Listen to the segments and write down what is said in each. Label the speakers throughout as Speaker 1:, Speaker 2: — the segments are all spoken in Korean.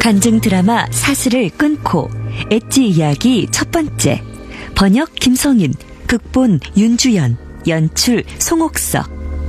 Speaker 1: 간증 드라마 사슬을 끊고 엣지 이야기 첫 번째. 번역 김성인, 극본 윤주연, 연출 송옥석.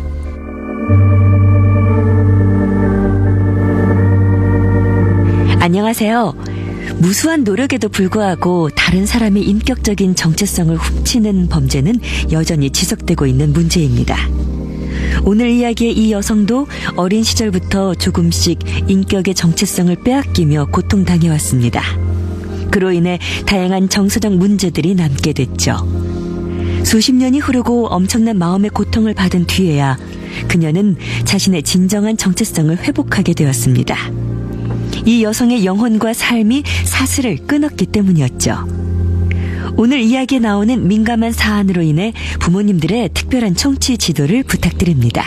Speaker 1: 안녕하세요. 무수한 노력에도 불구하고 다른 사람의 인격적인 정체성을 훔치는 범죄는 여전히 지속되고 있는 문제입니다. 오늘 이야기의 이 여성도 어린 시절부터 조금씩 인격의 정체성을 빼앗기며 고통당해왔습니다. 그로 인해 다양한 정서적 문제들이 남게 됐죠. 수십 년이 흐르고 엄청난 마음의 고통을 받은 뒤에야 그녀는 자신의 진정한 정체성을 회복하게 되었습니다. 이 여성의 영혼과 삶이 사슬을 끊었기 때문이었죠. 오늘 이야기에 나오는 민감한 사안으로 인해 부모님들의 특별한 청취 지도를 부탁드립니다.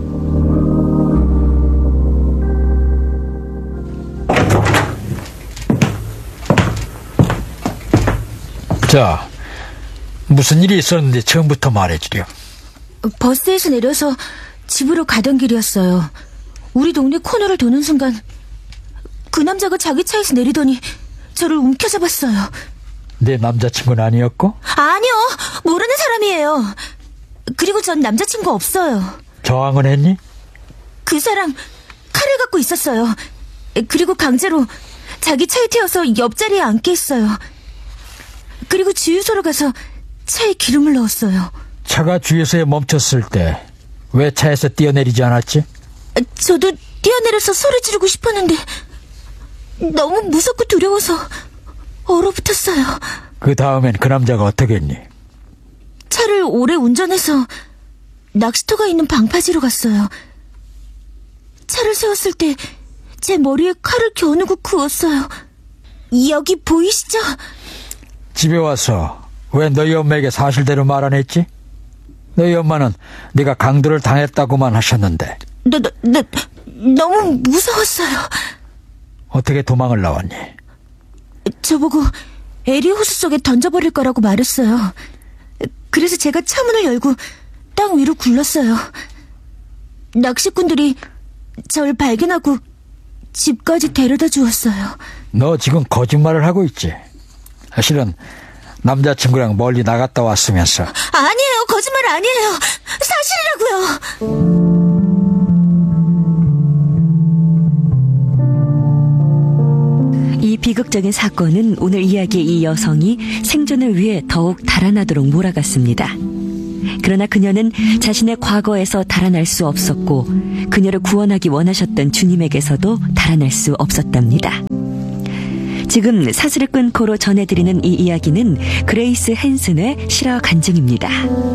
Speaker 2: 자, 무슨 일이 있었는데 처음부터 말해주렴.
Speaker 3: 버스에서 내려서 집으로 가던 길이었어요. 우리 동네 코너를 도는 순간 그 남자가 자기 차에서 내리더니 저를 움켜잡았어요.
Speaker 2: 내 남자친구는 아니었고?
Speaker 3: 아니요, 모르는 사람이에요. 그리고 전 남자친구 없어요.
Speaker 2: 저항은 했니?
Speaker 3: 그 사람 칼을 갖고 있었어요. 그리고 강제로 자기 차에 태워서 옆자리에 앉게 했어요. 그리고 주유소로 가서 차에 기름을 넣었어요.
Speaker 2: 차가 주유소에 멈췄을 때 왜 차에서 뛰어내리지 않았지?
Speaker 3: 저도 뛰어내려서 소리 지르고 싶었는데 너무 무섭고 두려워서 얼어붙었어요.
Speaker 2: 그 다음엔 그 남자가 어떻게 했니?
Speaker 3: 차를 오래 운전해서 낚시터가 있는 방파제로 갔어요. 차를 세웠을 때 제 머리에 칼을 겨누고 그었어요. 여기 보이시죠?
Speaker 2: 집에 와서 왜 너희 엄마에게 사실대로 말 안 했지? 너희 엄마는 네가 강도를 당했다고만 하셨는데.
Speaker 3: 너무 무서웠어요.
Speaker 2: 어떻게 도망을 나왔니?
Speaker 3: 저보고 에리 호수 속에 던져버릴 거라고 말했어요. 그래서 제가 차문을 열고 땅 위로 굴렀어요. 낚시꾼들이 절 발견하고 집까지 데려다 주었어요.
Speaker 2: 너 지금 거짓말을 하고 있지? 실은 남자친구랑 멀리 나갔다 왔으면서.
Speaker 3: 아니에요, 거짓말 아니에요. 사실이라고요.
Speaker 1: 이 비극적인 사건은 오늘 이야기의 이 여성이 생존을 위해 더욱 달아나도록 몰아갔습니다. 그러나 그녀는 자신의 과거에서 달아날 수 없었고 그녀를 구원하기 원하셨던 주님에게서도 달아날 수 없었답니다. 지금 사슬을 끊고로 전해드리는 이 이야기는 그레이스 헨슨의 실화 간증입니다.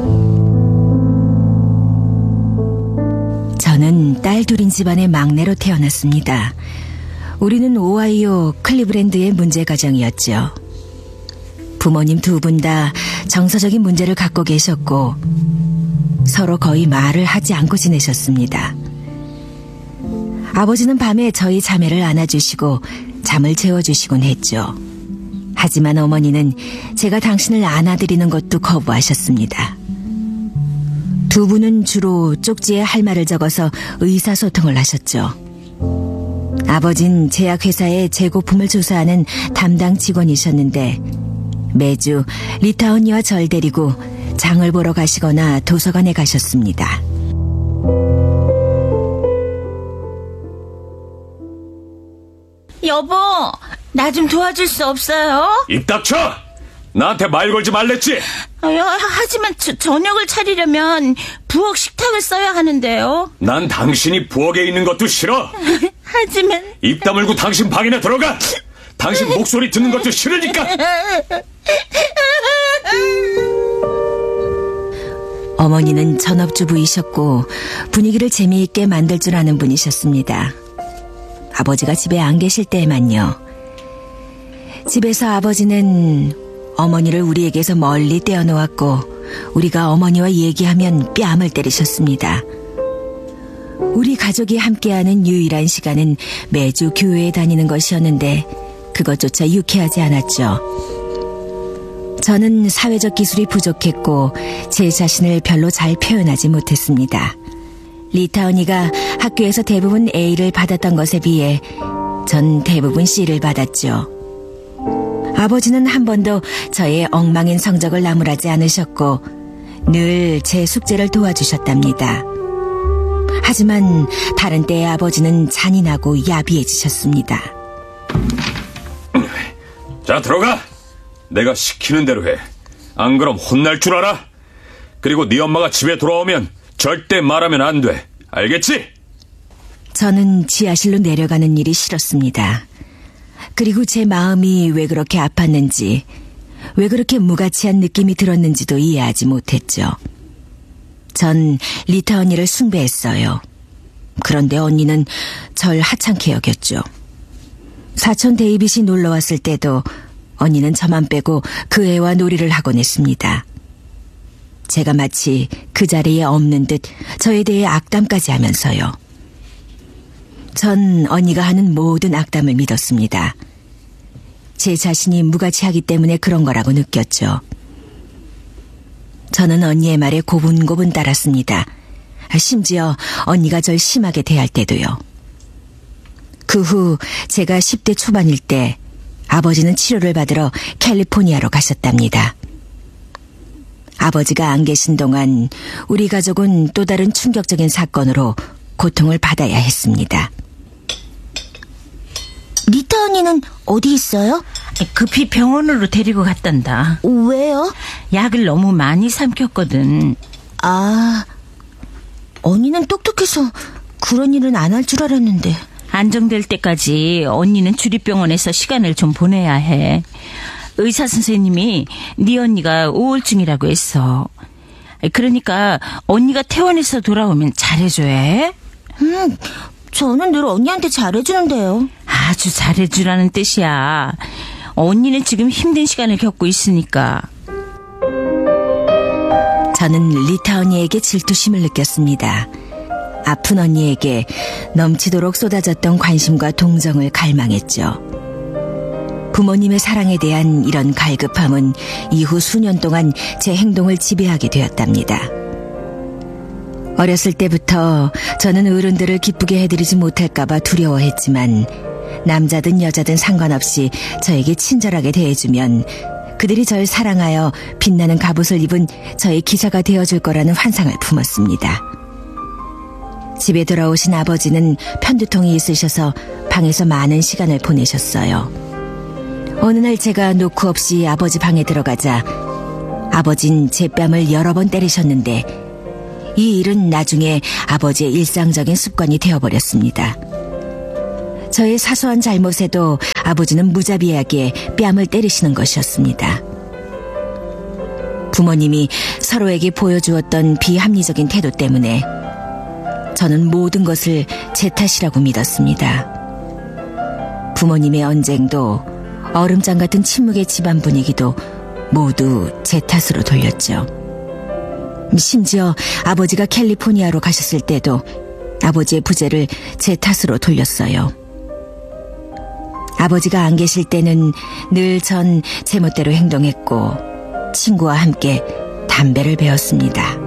Speaker 3: 저는 딸 둘인 집안의 막내로 태어났습니다. 우리는 오하이오 클리브랜드의 문제 가정이었죠. 부모님 두 분 다 정서적인 문제를 갖고 계셨고 서로 거의 말을 하지 않고 지내셨습니다. 아버지는 밤에 저희 자매를 안아주시고 잠을 재워주시곤 했죠. 하지만 어머니는 제가 당신을 안아드리는 것도 거부하셨습니다. 두 분은 주로 쪽지에 할 말을 적어서 의사소통을 하셨죠. 아버진 제약회사의 재고품을 조사하는 담당 직원이셨는데 매주 리타 언니와 절 데리고 장을 보러 가시거나 도서관에 가셨습니다. 여보, 나 좀 도와줄 수 없어요?
Speaker 4: 입 닥쳐! 나한테 말 걸지 말랬지?
Speaker 3: 하지만 저녁을 차리려면 부엌 식탁을 써야 하는데요.
Speaker 4: 난 당신이 부엌에 있는 것도 싫어.
Speaker 3: 하지만
Speaker 4: 입 다물고 당신 방이나 들어가. 당신 목소리 듣는 것도 싫으니까.
Speaker 3: 어머니는 전업주부이셨고 분위기를 재미있게 만들 줄 아는 분이셨습니다. 아버지가 집에 안 계실 때에만요. 집에서 아버지는 어머니를 우리에게서 멀리 떼어놓았고 우리가 어머니와 얘기하면 뺨을 때리셨습니다. 우리 가족이 함께하는 유일한 시간은 매주 교회에 다니는 것이었는데 그것조차 유쾌하지 않았죠. 저는 사회적 기술이 부족했고 제 자신을 별로 잘 표현하지 못했습니다. 리타 언니가 학교에서 대부분 A를 받았던 것에 비해 전 대부분 C를 받았죠. 아버지는 한 번도 저의 엉망인 성적을 나무라지 않으셨고 늘 제 숙제를 도와주셨답니다. 하지만 다른 때의 아버지는 잔인하고 야비해지셨습니다.
Speaker 4: 자, 들어가. 내가 시키는 대로 해. 안 그럼 혼날 줄 알아? 그리고 네 엄마가 집에 돌아오면 절대 말하면 안 돼. 알겠지?
Speaker 3: 저는 지하실로 내려가는 일이 싫었습니다. 그리고 제 마음이 왜 그렇게 아팠는지, 왜 그렇게 무가치한 느낌이 들었는지도 이해하지 못했죠. 전 리타 언니를 숭배했어요. 그런데 언니는 절 하찮게 여겼죠. 사촌 데이빗이 놀러왔을 때도 언니는 저만 빼고 그 애와 놀이를 하곤 했습니다. 제가 마치 그 자리에 없는 듯 저에 대해 악담까지 하면서요. 전 언니가 하는 모든 악담을 믿었습니다. 제 자신이 무가치하기 때문에 그런 거라고 느꼈죠. 저는 언니의 말에 고분고분 따랐습니다. 심지어 언니가 절 심하게 대할 때도요. 그 후 제가 10대 초반일 때 아버지는 치료를 받으러 캘리포니아로 가셨답니다. 아버지가 안 계신 동안 우리 가족은 또 다른 충격적인 사건으로 고통을 받아야 했습니다.
Speaker 5: 리타 언니는 어디 있어요?
Speaker 6: 급히 병원으로 데리고 갔단다.
Speaker 5: 왜요?
Speaker 6: 약을 너무 많이 삼켰거든.
Speaker 5: 아, 언니는 똑똑해서 그런 일은 안 할 줄 알았는데.
Speaker 6: 안정될 때까지 언니는 주립병원에서 시간을 좀 보내야 해. 의사 선생님이 네 언니가 우울증이라고 했어. 그러니까 언니가 퇴원해서 돌아오면 잘해줘야 해.
Speaker 5: 저는 늘 언니한테 잘해주는데요.
Speaker 6: 아주 잘해주라는 뜻이야. 언니는 지금 힘든 시간을 겪고 있으니까.
Speaker 3: 저는 리타 언니에게 질투심을 느꼈습니다. 아픈 언니에게 넘치도록 쏟아졌던 관심과 동정을 갈망했죠. 부모님의 사랑에 대한 이런 갈급함은 이후 수년 동안 제 행동을 지배하게 되었답니다. 어렸을 때부터 저는 어른들을 기쁘게 해드리지 못할까봐 두려워했지만 남자든 여자든 상관없이 저에게 친절하게 대해주면 그들이 절 사랑하여 빛나는 갑옷을 입은 저의 기사가 되어줄 거라는 환상을 품었습니다. 집에 돌아오신 아버지는 편두통이 있으셔서 방에서 많은 시간을 보내셨어요. 어느 날 제가 노크 없이 아버지 방에 들어가자 아버진 제 뺨을 여러 번 때리셨는데 이 일은 나중에 아버지의 일상적인 습관이 되어버렸습니다. 저의 사소한 잘못에도 아버지는 무자비하게 뺨을 때리시는 것이었습니다. 부모님이 서로에게 보여주었던 비합리적인 태도 때문에 저는 모든 것을 제 탓이라고 믿었습니다. 부모님의 언쟁도 얼음장 같은 침묵의 집안 분위기도 모두 제 탓으로 돌렸죠. 심지어 아버지가 캘리포니아로 가셨을 때도 아버지의 부재를 제 탓으로 돌렸어요. 아버지가 안 계실 때는 늘 전 제멋대로 행동했고 친구와 함께 담배를 배웠습니다.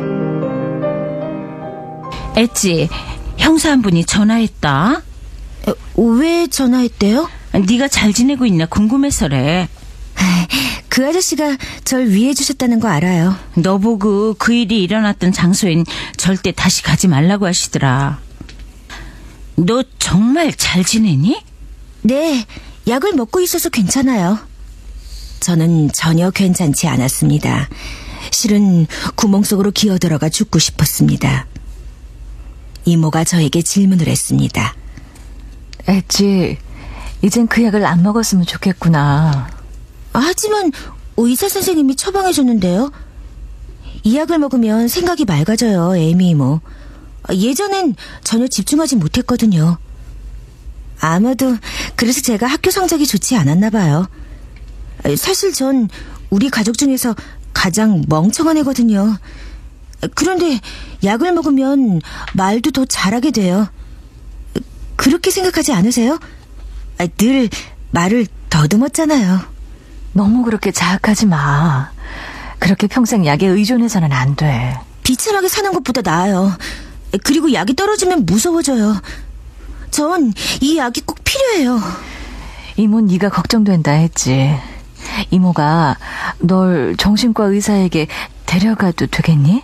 Speaker 6: 엣지, 형사 한 분이 전화했다.
Speaker 5: 왜 전화했대요?
Speaker 6: 네가 잘 지내고 있나 궁금해서래.
Speaker 5: 그 아저씨가 절 위해 주셨다는 거 알아요.
Speaker 6: 너보고 그 일이 일어났던 장소엔 절대 다시 가지 말라고 하시더라. 너 정말 잘 지내니?
Speaker 5: 네, 약을 먹고 있어서 괜찮아요.
Speaker 3: 저는 전혀 괜찮지 않았습니다. 실은 구멍 속으로 기어들어가 죽고 싶었습니다. 이모가 저에게 질문을 했습니다.
Speaker 7: 엣지, 이젠 그 약을 안 먹었으면 좋겠구나.
Speaker 5: 하지만 의사 선생님이 처방해줬는데요. 이 약을 먹으면 생각이 맑아져요, 에이미 이모. 예전엔 전혀 집중하지 못했거든요. 아마도 그래서 제가 학교 성적이 좋지 않았나 봐요. 사실 전 우리 가족 중에서 가장 멍청한 애거든요. 그런데 약을 먹으면 말도 더 잘하게 돼요. 그렇게 생각하지 않으세요? 늘 말을 더듬었잖아요.
Speaker 7: 너무 그렇게 자학하지 마. 그렇게 평생 약에 의존해서는 안 돼.
Speaker 5: 비참하게 사는 것보다 나아요. 그리고 약이 떨어지면 무서워져요. 전 이 약이 꼭 필요해요. 필요해요.
Speaker 7: 이모 네가 걱정된다 했지. 이모가 널 정신과 의사에게 데려가도 되겠니?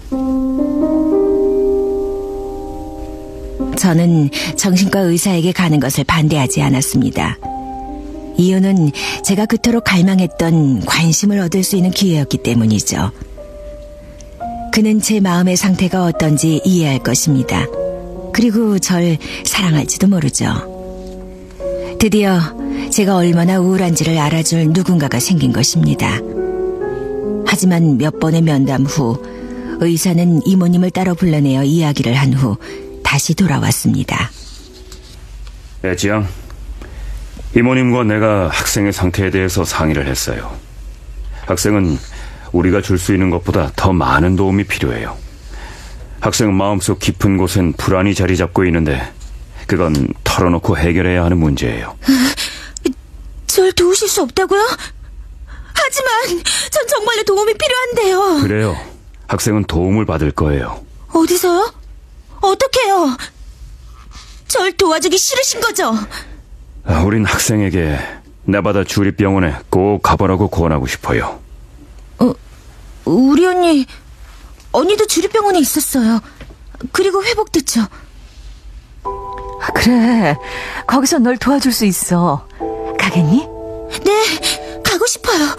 Speaker 3: 저는 정신과 의사에게 가는 것을 반대하지 않았습니다. 이유는 제가 그토록 갈망했던 관심을 얻을 수 있는 기회였기 때문이죠. 그는 제 마음의 상태가 어떤지 이해할 것입니다. 그리고 절 사랑할지도 모르죠. 드디어 제가 얼마나 우울한지를 알아줄 누군가가 생긴 것입니다. 하지만 몇 번의 면담 후 의사는 이모님을 따로 불러내어 이야기를 한 후 다시 돌아왔습니다.
Speaker 4: 지양, 이모님과 내가 학생의 상태에 대해서 상의를 했어요. 학생은 우리가 줄 수 있는 것보다 더 많은 도움이 필요해요. 학생 마음속 깊은 곳엔 불안이 자리 잡고 있는데 그건 털어놓고 해결해야 하는 문제예요.
Speaker 5: 절 도우실 수 없다고요? 하지만 전 정말로 도움이 필요한데요.
Speaker 4: 그래요. 학생은 도움을 받을 거예요.
Speaker 5: 어디서요? 어떻게요? 절 도와주기 싫으신 거죠?
Speaker 4: 우린 학생에게 네바다 주립병원에 꼭 가보라고 권하고 싶어요.
Speaker 5: 우리 언니도 주립병원에 있었어요. 그리고 회복됐죠.
Speaker 7: 그래, 거기서 널 도와줄 수 있어. 가겠니?
Speaker 5: 네, 가고 싶어요.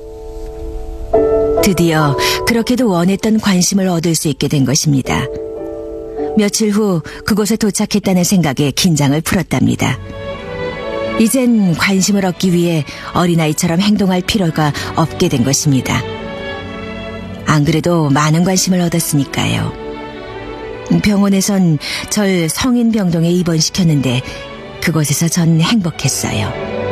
Speaker 3: 드디어 그렇게도 원했던 관심을 얻을 수 있게 된 것입니다. 며칠 후 그곳에 도착했다는 생각에 긴장을 풀었답니다. 이젠 관심을 얻기 위해 어린아이처럼 행동할 필요가 없게 된 것입니다. 안 그래도 많은 관심을 얻었으니까요. 병원에선 절 성인병동에 입원시켰는데 그곳에서 전 행복했어요.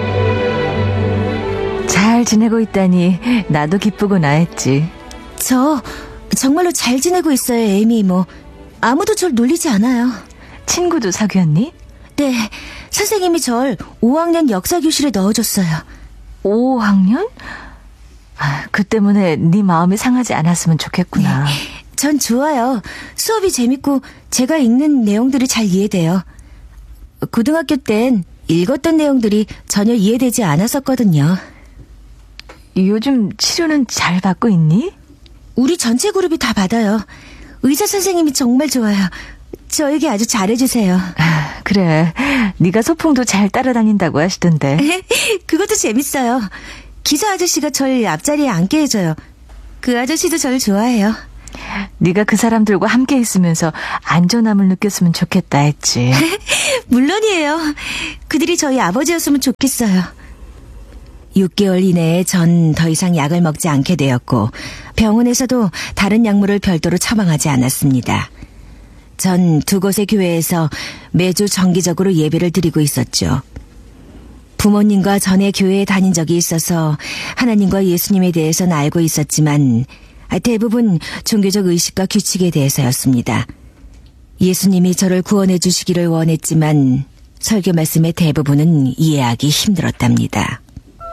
Speaker 7: 잘 지내고 있다니 나도 기쁘구나 했지.
Speaker 5: 저 정말로 잘 지내고 있어요, 에이미 이모. 아무도 절 놀리지 않아요.
Speaker 7: 친구도 사귀었니?
Speaker 5: 네, 선생님이 절 5학년 역사교실에 넣어줬어요.
Speaker 7: 5학년? 그 때문에 네 마음이 상하지 않았으면 좋겠구나.
Speaker 5: 전 좋아요. 수업이 재밌고 제가 읽는 내용들이 잘 이해돼요. 고등학교 땐 읽었던 내용들이 전혀 이해되지 않았었거든요.
Speaker 7: 요즘 치료는 잘 받고 있니?
Speaker 5: 우리 전체 그룹이 다 받아요. 의사 선생님이 정말 좋아요. 저에게 아주 잘해주세요.
Speaker 7: 그래, 네가 소풍도 잘 따라다닌다고 하시던데.
Speaker 5: 그것도 재밌어요. 기사 아저씨가 절 앞자리에 앉게 해줘요. 그 아저씨도 절 좋아해요.
Speaker 7: 네가 그 사람들과 함께 있으면서 안전함을 느꼈으면 좋겠다 했지.
Speaker 5: 물론이에요. 그들이 저희 아버지였으면 좋겠어요.
Speaker 3: 6개월 이내에 전 더 이상 약을 먹지 않게 되었고 병원에서도 다른 약물을 별도로 처방하지 않았습니다. 전 두 곳의 교회에서 매주 정기적으로 예배를 드리고 있었죠. 부모님과 전에 교회에 다닌 적이 있어서 하나님과 예수님에 대해서는 알고 있었지만 대부분 종교적 의식과 규칙에 대해서였습니다. 예수님이 저를 구원해 주시기를 원했지만 설교 말씀의 대부분은 이해하기 힘들었답니다.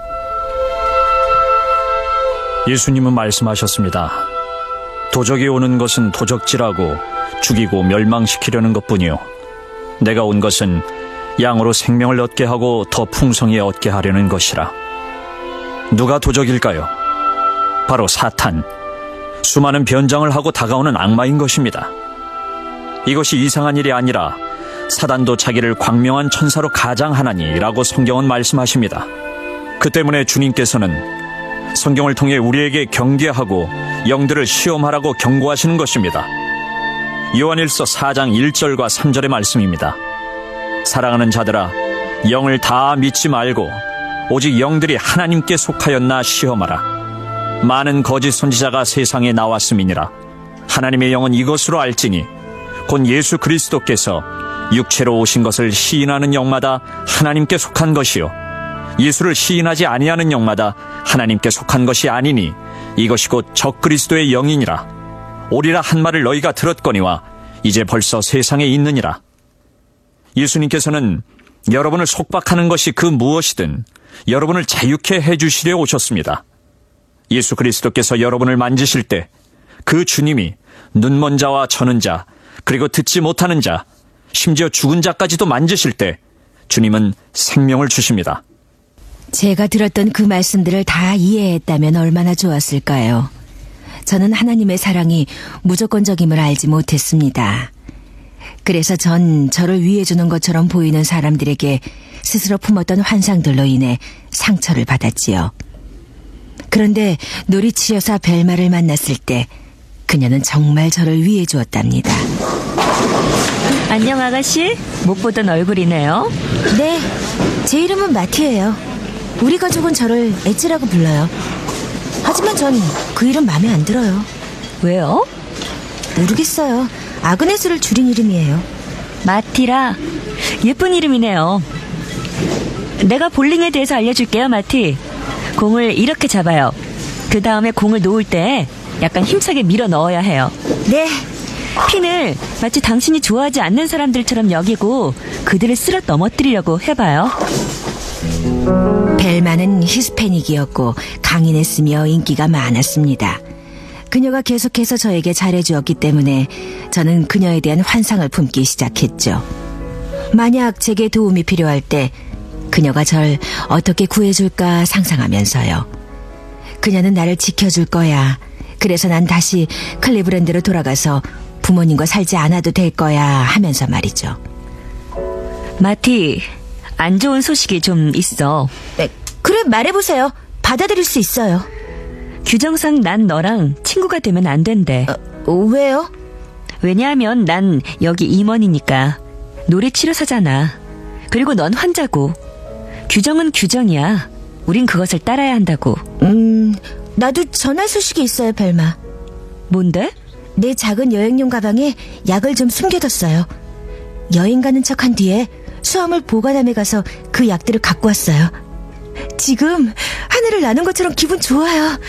Speaker 8: 예수님은 말씀하셨습니다. 도적이 오는 것은 도적질하고 죽이고 멸망시키려는 것뿐이요. 내가 온 것은 양으로 생명을 얻게 하고 더 풍성히 얻게 하려는 것이라. 누가 도적일까요? 바로 사탄. 수많은 변장을 하고 다가오는 악마인 것입니다. 이것이 이상한 일이 아니라 사단도 자기를 광명한 천사로 가장하나니라고 성경은 말씀하십니다. 그 때문에 주님께서는 성경을 통해 우리에게 경계하고 영들을 시험하라고 경고하시는 것입니다. 요한일서 4장 1절과 3절의 말씀입니다. 사랑하는 자들아, 영을 다 믿지 말고 오직 영들이 하나님께 속하였나 시험하라. 많은 거짓 선지자가 세상에 나왔음이니라. 하나님의 영은 이것으로 알지니 곧 예수 그리스도께서 육체로 오신 것을 시인하는 영마다 하나님께 속한 것이요 예수를 시인하지 아니하는 영마다 하나님께 속한 것이 아니니 이것이 곧 적그리스도의 영이니라. 오리라 한 말을 너희가 들었거니와 이제 벌써 세상에 있느니라. 예수님께서는 여러분을 속박하는 것이 그 무엇이든 여러분을 자유케 해주시려 오셨습니다. 예수 그리스도께서 여러분을 만지실 때 그 주님이 눈먼 자와 저는 자, 그리고 듣지 못하는 자, 심지어 죽은 자까지도 만지실 때 주님은 생명을 주십니다.
Speaker 3: 제가 들었던 그 말씀들을 다 이해했다면 얼마나 좋았을까요? 저는 하나님의 사랑이 무조건적임을 알지 못했습니다. 그래서 전 저를 위해주는 것처럼 보이는 사람들에게 스스로 품었던 환상들로 인해 상처를 받았지요. 그런데 놀이치료사 벨마를 만났을 때 그녀는 정말 저를 위해주었답니다.
Speaker 1: 안녕 아가씨. 못 보던 얼굴이네요.
Speaker 5: 네, 제 이름은 마티예요. 우리 가족은 저를 엣지라고 불러요. 하지만 전 그 이름 마음에 안 들어요.
Speaker 1: 왜요?
Speaker 5: 모르겠어요. 아그네스를 줄인 이름이에요.
Speaker 1: 마티라. 예쁜 이름이네요. 내가 볼링에 대해서 알려줄게요, 마티. 공을 이렇게 잡아요. 그 다음에 공을 놓을 때 약간 힘차게 밀어 넣어야 해요.
Speaker 5: 네,
Speaker 1: 핀을 마치 당신이 좋아하지 않는 사람들처럼 여기고 그들을 쓸어 넘어뜨리려고 해봐요.
Speaker 3: 벨마는 히스패닉이었고 강인했으며 인기가 많았습니다. 그녀가 계속해서 저에게 잘해주었기 때문에 저는 그녀에 대한 환상을 품기 시작했죠. 만약 제게 도움이 필요할 때 그녀가 절 어떻게 구해줄까 상상하면서요. 그녀는 나를 지켜줄 거야. 그래서 난 다시 클리브랜드로 돌아가서 부모님과 살지 않아도 될 거야 하면서 말이죠.
Speaker 1: 마티, 안 좋은 소식이 좀 있어.
Speaker 5: 네, 그래 말해보세요. 받아들일 수 있어요.
Speaker 1: 규정상 난 너랑 친구가 되면 안 된대.
Speaker 5: 왜요?
Speaker 1: 왜냐하면 난 여기 임원이니까. 놀이치료사잖아. 그리고 넌 환자고. 규정은 규정이야. 우린 그것을 따라야 한다고.
Speaker 5: 나도 전할 소식이 있어요, 벨마.
Speaker 1: 뭔데?
Speaker 5: 내 작은 여행용 가방에 약을 좀 숨겨뒀어요. 여행 가는 척한 뒤에 수화물 보관함에 가서 그 약들을 갖고 왔어요. 지금 하늘을 나는 것처럼 기분 좋아요.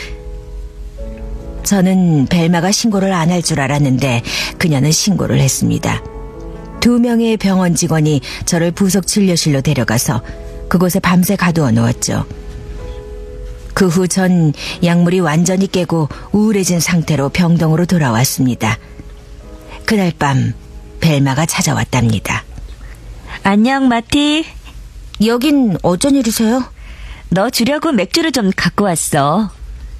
Speaker 3: 저는 벨마가 신고를 안 할 줄 알았는데 그녀는 신고를 했습니다. 2명의 병원 직원이 저를 부속 진료실로 데려가서 그곳에 밤새 가두어 놓았죠. 그 후 전 약물이 완전히 깨고 우울해진 상태로 병동으로 돌아왔습니다. 그날 밤 벨마가 찾아왔답니다.
Speaker 1: 안녕, 마티.
Speaker 5: 여긴 어쩐 일이세요?
Speaker 1: 너 주려고 맥주를 좀 갖고 왔어.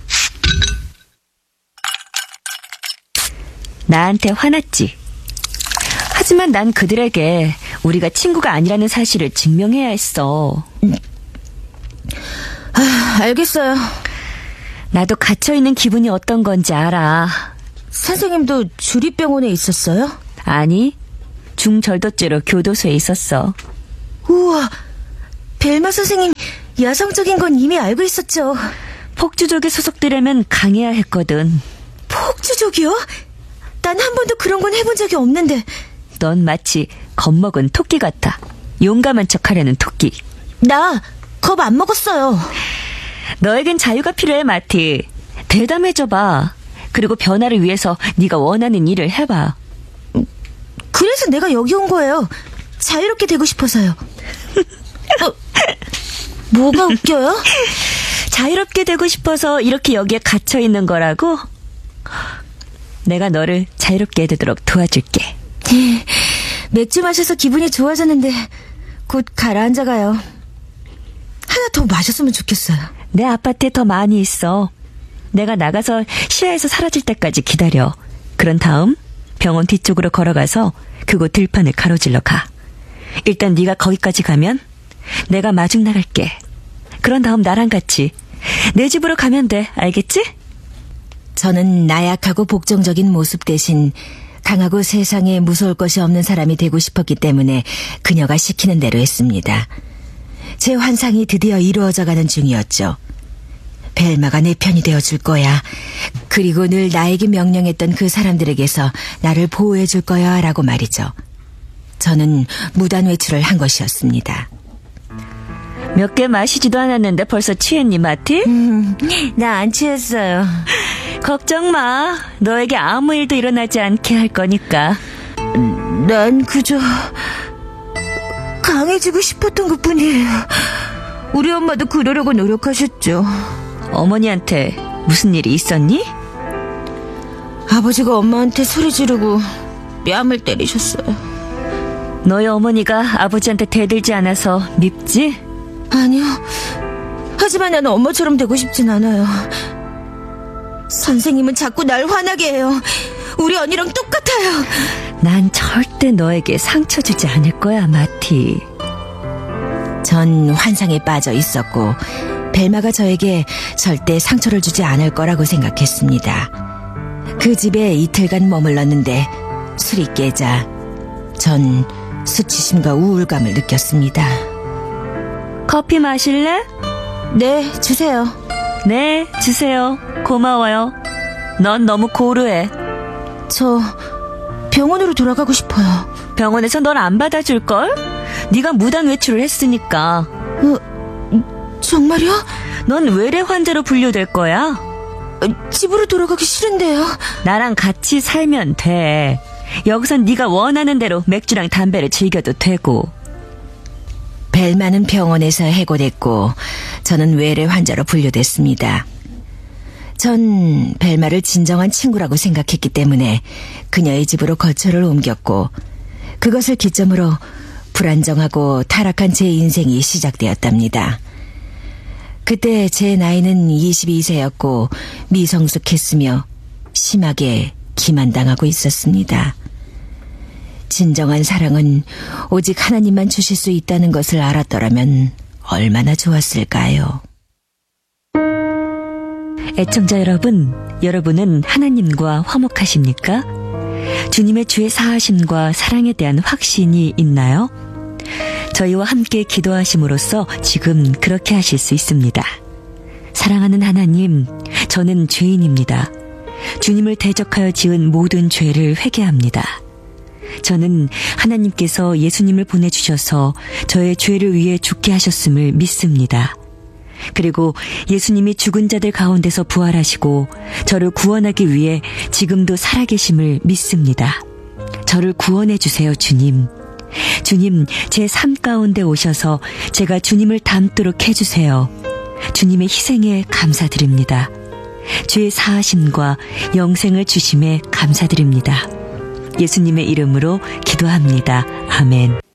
Speaker 1: 나한테 화났지? 하지만 난 그들에게 우리가 친구가 아니라는 사실을 증명해야 했어.
Speaker 5: 알겠어요.
Speaker 1: 나도 갇혀있는 기분이 어떤 건지 알아.
Speaker 5: 선생님도 주립병원에 있었어요?
Speaker 1: 아니, 중절도죄로 교도소에 있었어.
Speaker 5: 우와, 벨마 선생님 여성적인 건 이미 알고 있었죠.
Speaker 1: 폭주족에 소속되려면 강해야 했거든.
Speaker 5: 폭주족이요? 난 한 번도 그런 건 해본 적이 없는데.
Speaker 1: 넌 마치 겁먹은 토끼 같아. 용감한 척하려는 토끼.
Speaker 5: 나 겁 안 먹었어요.
Speaker 1: 너에겐 자유가 필요해, 마티. 대담해져봐. 그리고 변화를 위해서 네가 원하는 일을 해봐.
Speaker 5: 그래서 내가 여기 온 거예요. 자유롭게 되고 싶어서요. 뭐가 웃겨요?
Speaker 1: 자유롭게 되고 싶어서 이렇게 여기에 갇혀있는 거라고? 내가 너를 자유롭게 되도록 도와줄게.
Speaker 5: 맥주 마셔서 기분이 좋아졌는데 곧 가라앉아가요. 하나 더 마셨으면 좋겠어요.
Speaker 1: 내 아파트에 더 많이 있어. 내가 나가서 시야에서 사라질 때까지 기다려. 그런 다음 병원 뒤쪽으로 걸어가서 그곳 들판을 가로질러 가. 일단 네가 거기까지 가면 내가 마중 나갈게. 그런 다음 나랑 같이 내 집으로 가면 돼. 알겠지?
Speaker 3: 저는 나약하고 복종적인 모습 대신 강하고 세상에 무서울 것이 없는 사람이 되고 싶었기 때문에 그녀가 시키는 대로 했습니다. 제 환상이 드디어 이루어져가는 중이었죠. 벨마가 내 편이 되어줄 거야. 그리고 늘 나에게 명령했던 그 사람들에게서 나를 보호해줄 거야 라고 말이죠. 저는 무단 외출을 한 것이었습니다.
Speaker 1: 몇 개 마시지도 않았는데 벌써 취했니, 마티?
Speaker 5: 나 안 취했어요.
Speaker 1: 걱정 마. 너에게 아무 일도 일어나지 않게 할 거니까.
Speaker 5: 난 그저 강해지고 싶었던 것뿐이에요. 우리 엄마도 그러려고 노력하셨죠.
Speaker 1: 어머니한테 무슨 일이 있었니?
Speaker 5: 아버지가 엄마한테 소리 지르고 뺨을 때리셨어요.
Speaker 1: 너희 어머니가 아버지한테 대들지 않아서 밉지?
Speaker 5: 아니요. 하지만 나는 엄마처럼 되고 싶진 않아요. 선생님은 자꾸 날 화나게 해요. 우리 언니랑 똑같아요.
Speaker 1: 난 절대 너에게 상처 주지 않을 거야, 마티.
Speaker 3: 전 환상에 빠져 있었고 벨마가 저에게 절대 상처를 주지 않을 거라고 생각했습니다. 그 집에 이틀간 머물렀는데 술이 깨자 전 수치심과 우울감을 느꼈습니다.
Speaker 1: 커피 마실래?
Speaker 5: 네, 주세요.
Speaker 1: 네, 주세요. 고마워요. 넌 너무 고루해.
Speaker 5: 저 병원으로 돌아가고 싶어요.
Speaker 1: 병원에서 널 안 받아줄걸? 네가 무단 외출을 했으니까.
Speaker 5: 정말요?
Speaker 1: 넌 외래 환자로 분류될 거야.
Speaker 5: 집으로 돌아가기 싫은데요.
Speaker 1: 나랑 같이 살면 돼. 여기선 네가 원하는 대로 맥주랑 담배를 즐겨도 되고.
Speaker 3: 벨마는 병원에서 해고됐고 저는 외래 환자로 분류됐습니다. 전 벨마를 진정한 친구라고 생각했기 때문에 그녀의 집으로 거처를 옮겼고 그것을 기점으로 불안정하고 타락한 제 인생이 시작되었답니다. 그때 제 나이는 22세였고 미성숙했으며 심하게 기만당하고 있었습니다. 진정한 사랑은 오직 하나님만 주실 수 있다는 것을 알았더라면 얼마나 좋았을까요?
Speaker 1: 애청자 여러분, 여러분은 하나님과 화목하십니까? 주님의 죄 사하심과 사랑에 대한 확신이 있나요? 저희와 함께 기도하심으로써 지금 그렇게 하실 수 있습니다. 사랑하는 하나님, 저는 죄인입니다. 주님을 대적하여 지은 모든 죄를 회개합니다. 저는 하나님께서 예수님을 보내주셔서 저의 죄를 위해 죽게 하셨음을 믿습니다. 그리고 예수님이 죽은 자들 가운데서 부활하시고 저를 구원하기 위해 지금도 살아계심을 믿습니다. 저를 구원해 주세요, 주님. 주님, 제 삶 가운데 오셔서 제가 주님을 닮도록 해주세요. 주님의 희생에 감사드립니다. 죄 사하심과 영생을 주심에 감사드립니다. 예수님의 이름으로 기도합니다. 아멘.